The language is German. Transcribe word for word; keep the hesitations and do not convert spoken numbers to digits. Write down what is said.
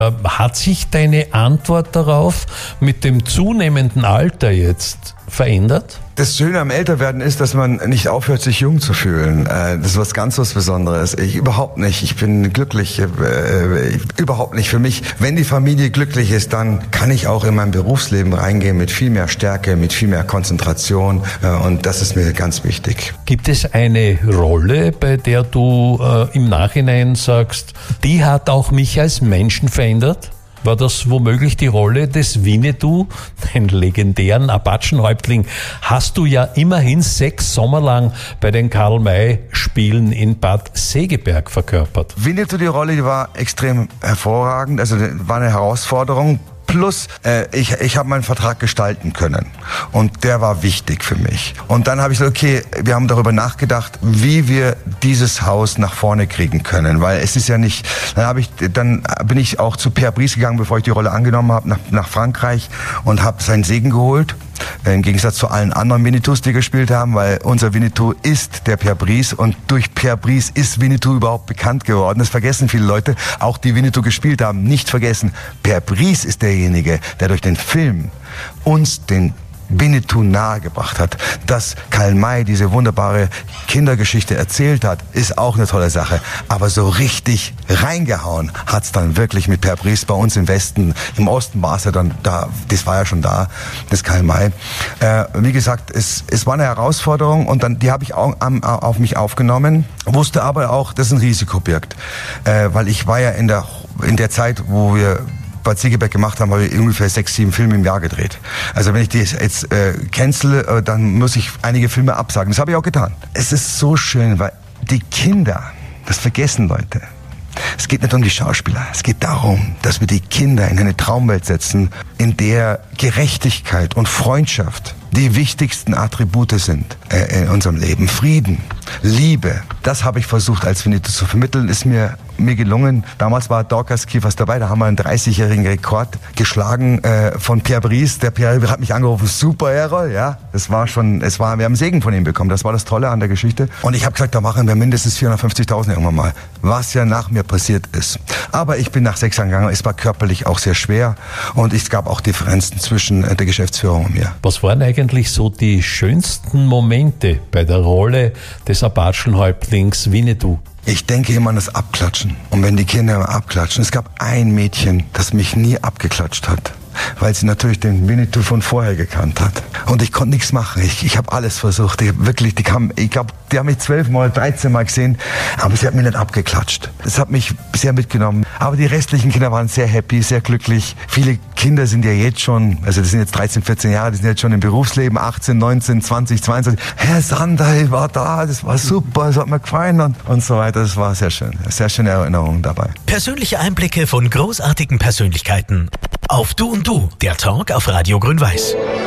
Hat sich deine Antwort darauf mit dem zunehmenden Alter jetzt verändert? Das Schöne am Älterwerden ist, dass man nicht aufhört, sich jung zu fühlen. Das ist was ganz was Besonderes. Ich überhaupt nicht. Ich bin glücklich. Äh, überhaupt nicht. Für mich, wenn die Familie glücklich ist, dann kann ich auch in mein Berufsleben reingehen mit viel mehr Stärke, mit viel mehr Konzentration. Und das ist mir ganz wichtig. Gibt es eine Rolle, bei der du äh, im Nachhinein sagst, die hat auch mich als Menschen verändert? War das womöglich die Rolle des Winnetou, den legendären Apachenhäuptling, hast du ja immerhin sechs Sommer lang bei den Karl-May-Spielen in Bad Segeberg verkörpert. Winnetou, die Rolle, die war extrem hervorragend, also war eine Herausforderung. Plus, äh, ich, ich habe meinen Vertrag gestalten können und der war wichtig für mich. Und dann habe ich gesagt, okay, wir haben darüber nachgedacht, wie wir dieses Haus nach vorne kriegen können, weil es ist ja nicht. Dann habe ich, dann bin ich auch zu Pierre Brice gegangen, bevor ich die Rolle angenommen habe, nach, nach Frankreich und habe seinen Segen geholt. Im Gegensatz zu allen anderen Winnetous, die gespielt haben, weil unser Winnetou ist der Pierre Brice und durch Pierre Brice ist Winnetou überhaupt bekannt geworden. Das vergessen viele Leute, auch die Winnetou gespielt haben. Nicht vergessen, Pierre Brice ist derjenige, der durch den Film uns den Winnetou nahegebracht hat. Dass Karl May diese wunderbare Kindergeschichte erzählt hat, ist auch eine tolle Sache. Aber so richtig reingehauen hat's dann wirklich mit Pierre Brice bei uns im Westen. Im Osten war es ja dann da, das war ja schon da, das Karl May. Äh, wie gesagt, es, es war eine Herausforderung und dann, die habe ich auch am, auf mich aufgenommen, wusste aber auch, dass ein Risiko birgt. Äh, weil ich war ja in der, in der Zeit, wo wir Bad Segeberg gemacht haben, habe ich ungefähr sechs, sieben Filme im Jahr gedreht. Also wenn ich die jetzt äh, cancele, äh, dann muss ich einige Filme absagen. Das habe ich auch getan. Es ist so schön, weil die Kinder, das vergessen Leute. Es geht nicht um die Schauspieler. Es geht darum, dass wir die Kinder in eine Traumwelt setzen, in der Gerechtigkeit und Freundschaft die wichtigsten Attribute sind äh, in unserem Leben. Frieden, Liebe, das habe ich versucht als Winnetou zu vermitteln, ist mir mir gelungen. Damals war Dorcas Kiefers dabei, da haben wir einen dreißigjährigen Rekord geschlagen äh, von Pierre Brice. Der Pierre hat mich angerufen, super Errol, ja. Das war schon, es war, wir haben Segen von ihm bekommen, das war das Tolle an der Geschichte. Und ich habe gesagt, da machen wir mindestens vierhundertfünfzigtausend irgendwann mal, was ja nach mir passiert ist. Aber ich bin nach sechs Jahren gegangen, es war körperlich auch sehr schwer und es gab auch Differenzen zwischen der Geschäftsführung und mir. Was waren eigentlich so die schönsten Momente bei der Rolle des Apachenhäuptlings Winnetou? Ich denke immer an das Abklatschen. Und wenn die Kinder immer abklatschen, es gab ein Mädchen, das mich nie abgeklatscht hat, weil sie natürlich den Winnetou von vorher gekannt hat. Und ich konnte nichts machen. Ich, ich habe alles versucht. Ich wirklich, die kam, ich glaube, die haben mich zwölf Mal, dreizehn Mal gesehen, aber sie hat mich nicht abgeklatscht. Das hat mich sehr mitgenommen. Aber die restlichen Kinder waren sehr happy, sehr glücklich. Viele Kinder sind ja jetzt schon, also das sind jetzt dreizehn, vierzehn Jahre, die sind jetzt schon im Berufsleben, achtzehn, neunzehn, zwanzig, zweiundzwanzig. Herr Sander, ich war da, das war super, das hat mir gefallen und, und so weiter. Das war sehr schön. Sehr schöne Erinnerungen dabei. Persönliche Einblicke von großartigen Persönlichkeiten. Auf Du und Du, der Talk auf Radio Grün-Weiß.